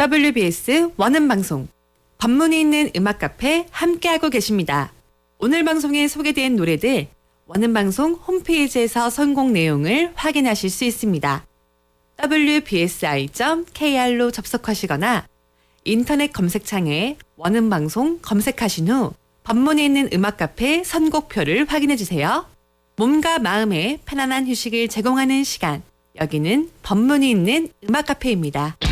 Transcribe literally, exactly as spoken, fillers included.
더블유비에스 원음방송 법문이 있는 음악 카페 함께하고 계십니다. 오늘 방송에 소개된 노래들 원음방송 홈페이지에서 선곡 내용을 확인하실 수 있습니다. 더블유비에스아이 점 케이알로 접속하시거나 인터넷 검색창에 원음방송 검색하신 후 법문이 있는 음악 카페 선곡표를 확인해주세요. 몸과 마음에 편안한 휴식을 제공하는 시간, 여기는 법문이 있는 음악 카페입니다.